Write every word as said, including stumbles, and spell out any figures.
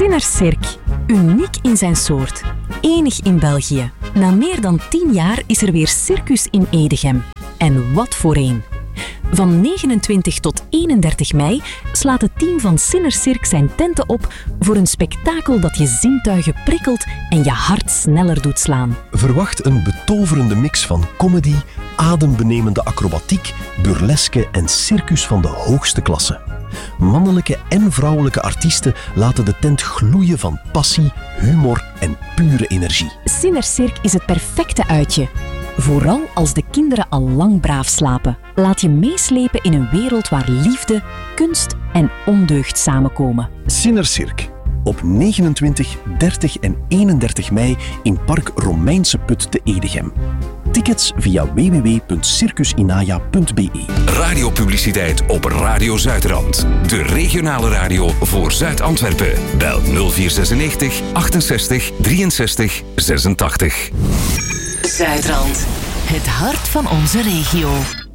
Sinner-Cirque. Uniek in zijn soort. Enig in België. Na meer dan tien jaar is er weer circus in Edegem. En wat voor een. Van negenentwintig tot eenendertig mei slaat het team van Sinner-Cirque zijn tenten op voor een spektakel dat je zintuigen prikkelt en je hart sneller doet slaan. Verwacht een betoverende mix van comedy, adembenemende acrobatiek, burleske en circus van de hoogste klasse. Mannelijke en vrouwelijke artiesten laten de tent gloeien van passie, humor en pure energie. Sinner-Cirque is het perfecte uitje. Vooral als de kinderen al lang braaf slapen. Laat je meeslepen in een wereld waar liefde, kunst en ondeugd samenkomen. Sinner-Cirque. Op negenentwintig, dertig en eenendertig mei in Park Romeinse Put te Edegem. Tickets via w w w punt circusinaya punt b e. Radiopubliciteit op Radio Zuidrand. De regionale radio voor Zuid-Antwerpen. Bel nul vier zesennegentig achtenzestig drieënzestig zesentachtig. Zuidrand. Het hart van onze regio.